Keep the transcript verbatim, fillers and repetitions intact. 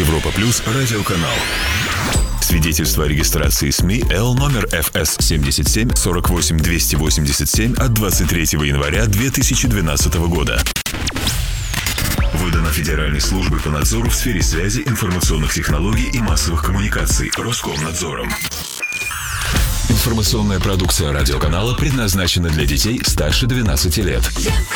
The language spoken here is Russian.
Европа Плюс радиоканал. Свидетельство о регистрации СМИ Л номер Эф Эс семьдесят семь сорок восемь двести восемьдесят семь от двадцать третьего января две тысячи двенадцатого года. Выдано Федеральной службой по надзору в сфере связи, информационных технологий и массовых коммуникаций Роскомнадзором. Информационная продукция радиоканала предназначена для детей старше двенадцати лет.